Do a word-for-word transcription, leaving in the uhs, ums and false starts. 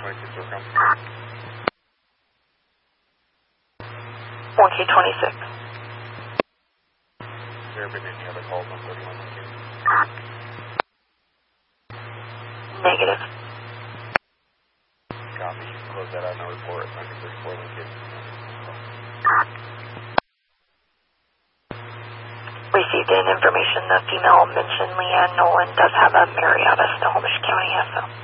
twenty-six Orcom. one K twenty-six. Has there been any other calls on thirty-one Lincoln? Negative. Copy. Close that out, no report. Nineteen thirty-four Lincoln. Received in information the female mentioned Leanne Nolan does have a Marietta, Snohomish County S O.